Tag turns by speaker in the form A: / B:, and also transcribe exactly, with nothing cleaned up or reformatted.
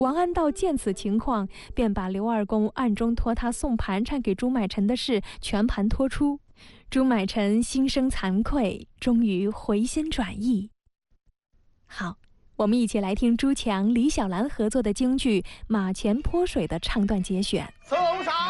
A: 王安道见此情况，便把刘二公暗中托他送盘缠给朱买臣的事全盘托出。朱买臣心生惭愧，终于回心转意。好，我们一起来听朱强、李小兰合作的京剧《马前泼水》的唱段节选。
B: 送上